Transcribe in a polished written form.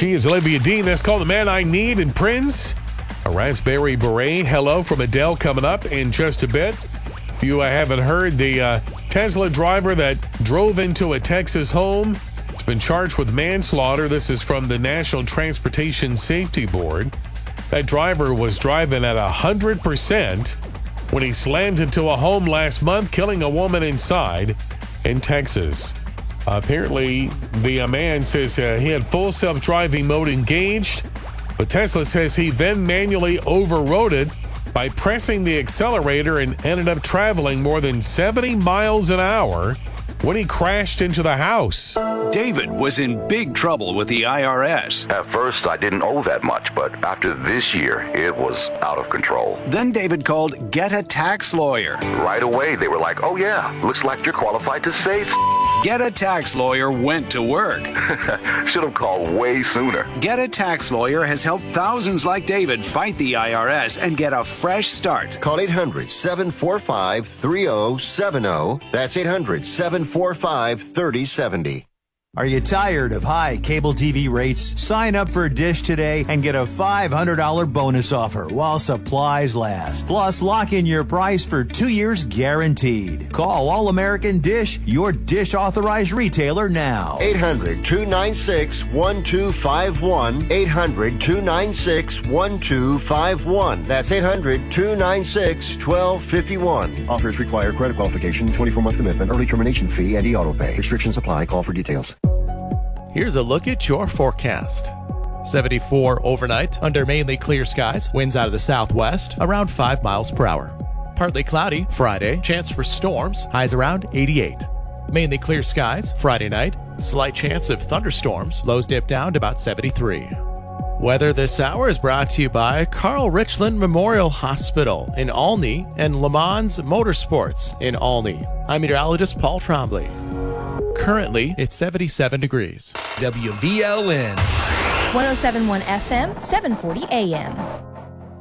She is Olivia Dean. That's called The Man I Need. And Prince, a Raspberry Beret. Hello from Adele coming up in just a bit. If you haven't heard, the Tesla driver that drove into a Texas home has been charged with manslaughter. This is from the National Transportation Safety Board. That driver was driving at 100% when he slammed into a home last month, killing a woman inside in Texas. Apparently, the man says he had full self-driving mode engaged, but Tesla says he then manually overrode it by pressing the accelerator and ended up traveling more than 70 miles an hour when he crashed into the house. David was in big trouble with the IRS. At first, I didn't owe that much, but after this year, it was out of control. Then David called Get a Tax Lawyer. Right away, they were like, oh yeah, looks like you're qualified to save. Get a Tax Lawyer went to work. Should have called way sooner. Get a Tax Lawyer has helped thousands like David fight the IRS and get a fresh start. Call 800-745-3070. That's 800-745-3070. Are you tired of high cable TV rates? Sign up for Dish today and get a $500 bonus offer while supplies last. Plus, lock in your price for 2 years guaranteed. Call All American Dish, your Dish authorized retailer now. 800-296-1251. 800-296-1251. That's 800-296-1251. Offers require credit qualification, 24-month commitment, early termination fee, and e-auto pay. Restrictions apply. Call for details. Here's a look at your forecast. 74 overnight under mainly clear skies. Winds out of the southwest around 5 miles per hour. Partly cloudy Friday. Chance for storms. Highs around 88. Mainly clear skies Friday night. Slight chance of thunderstorms. Lows dip down to about 73. Weather this hour is brought to you by Carl Richland Memorial Hospital in Olney and Le Mans Motorsports in Olney. I'm meteorologist Paul Trombley. Currently, it's 77 degrees. WVLN 107.1 FM, 740 AM.